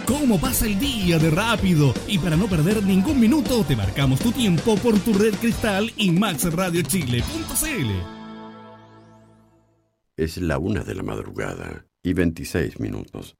cómo pasa el día de rápido. Y para no perder ningún minuto, te marcamos tu tiempo por tu red Cristal y maxradiochile.cl. Es la 1 de la madrugada y 26 minutos.